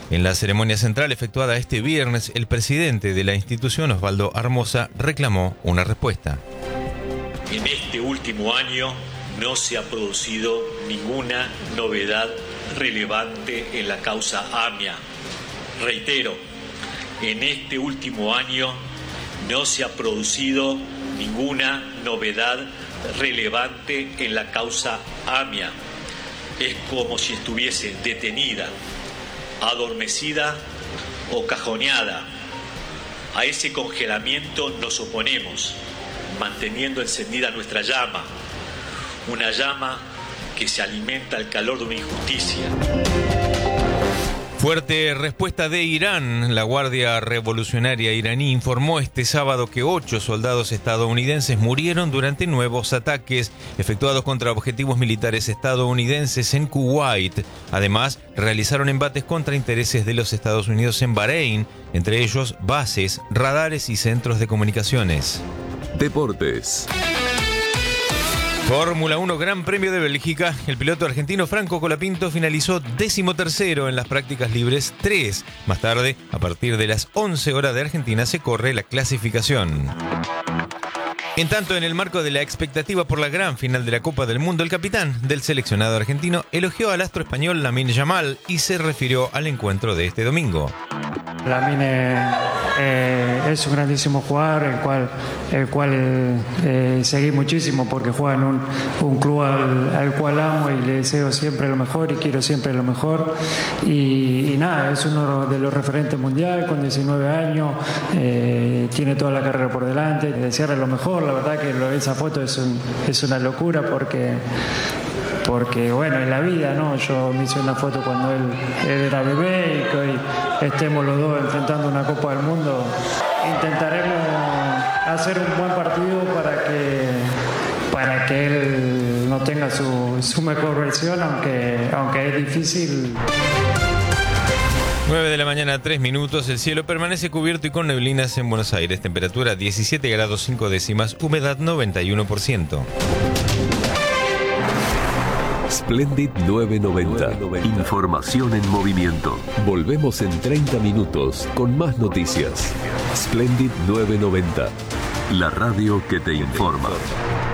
En la ceremonia central efectuada este viernes, el presidente de la institución, Osvaldo Armoza, reclamó una respuesta. En este último año no se ha producido ninguna novedad relevante en la causa AMIA. Reitero, en este último año no se ha producido ninguna novedad relevante en la causa AMIA. Es como si estuviese detenida, adormecida o cajoneada. A ese congelamiento nos oponemos, manteniendo encendida nuestra llama, una llama que se alimenta al calor de una injusticia. Fuerte respuesta de Irán. La Guardia Revolucionaria iraní informó este sábado que 8 soldados estadounidenses murieron durante nuevos ataques efectuados contra objetivos militares estadounidenses en Kuwait. Además, realizaron embates contra intereses de los Estados Unidos en Bahrein, entre ellos bases, radares y centros de comunicaciones. Deportes. Fórmula 1 Gran Premio de Bélgica. El piloto argentino Franco Colapinto finalizó 13º en las prácticas libres 3. Más tarde, a partir de las 11 horas de Argentina, se corre la clasificación. En tanto, en el marco de la expectativa por la gran final de la Copa del Mundo, el capitán del seleccionado argentino elogió al astro español Lamine Yamal y se refirió al encuentro de este domingo. Lamine es un grandísimo jugador, el cual seguí muchísimo porque juega en un club al cual amo y le deseo siempre lo mejor y quiero siempre lo mejor. Y nada, es uno de los referentes mundiales con 19 años, tiene toda la carrera por delante, desearle lo mejor. La verdad que esa foto es una locura porque bueno, en la vida, ¿no? Yo me hice una foto cuando él era bebé y que hoy estemos los dos enfrentando una Copa del Mundo. Intentaremos hacer un buen partido para que él no tenga su mejor versión, aunque es difícil. 9 de la mañana, 3 minutos. El cielo permanece cubierto y con neblinas en Buenos Aires. Temperatura 17 grados 5 décimas, humedad 91%. Splendid 990. Información en movimiento. Volvemos en 30 minutos con más noticias. Splendid 990. La radio que te informa.